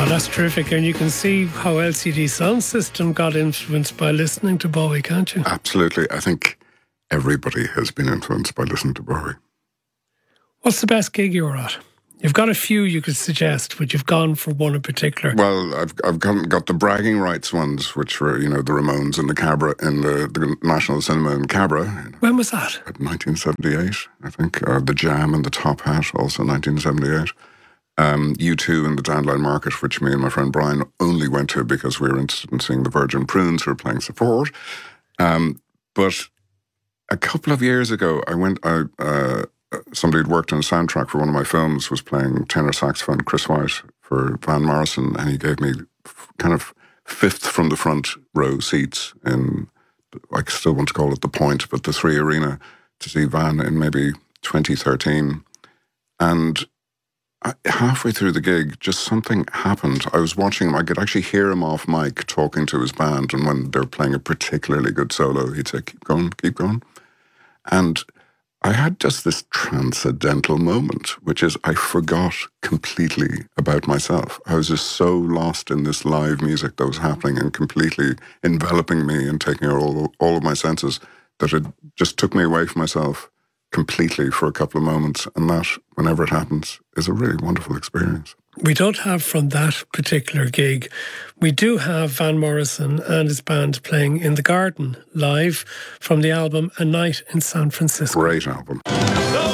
That's terrific, and you can see how LCD Sound System got influenced by listening to Bowie, can't you? Absolutely. I think everybody has been influenced by listening to Bowie. What's the best gig you were at? You've got a few you could suggest, but you've gone for one in particular. Well, I've got the bragging rights ones, which were, the Ramones in the Cabra, in the National Cinema in Cabra. When was that? 1978, I think. The Jam and the Top Hat, also 1978. U2 in the Dandelion Market, which me and my friend Brian only went to because we were interested in seeing the Virgin Prunes, who were playing support. But a couple of years ago, somebody who'd worked on a soundtrack for one of my films was playing tenor saxophone, Chris White, for Van Morrison, and he gave me kind of fifth from the front row seats in, I still want to call it the Point, but the 3 Arena, to see Van in maybe 2013. And halfway through the gig, just something happened. I was watching him. I could actually hear him off mic talking to his band, and when they're playing a particularly good solo, he'd say, keep going, keep going. And I had just this transcendental moment, which is I forgot completely about myself. I was just so lost in this live music that was happening and completely enveloping me and taking all of my senses that it just took me away from myself completely for a couple of moments. And that, whenever it happens, is a really wonderful experience. We don't have from that particular gig. We do have Van Morrison and his band playing in the Garden live from the album A Night in San Francisco. Great album.